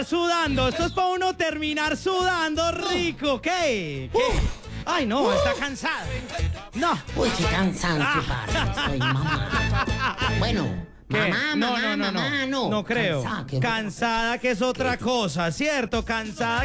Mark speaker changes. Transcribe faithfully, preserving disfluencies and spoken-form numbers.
Speaker 1: terminar sudando. Esto es para uno terminar sudando rico. ¿Qué? ¿Qué? Ay, no, está cansada. No.
Speaker 2: Uy, qué cansancio, parce. Estoy mamá. Bueno,
Speaker 1: ¿Qué?
Speaker 2: mamá,
Speaker 1: no,
Speaker 2: mamá,
Speaker 1: no, no,
Speaker 2: mamá,
Speaker 1: no.
Speaker 2: no.
Speaker 1: No creo.
Speaker 2: Cansada, que-
Speaker 1: Cansada que es otra cosa, ¿cierto? Cansada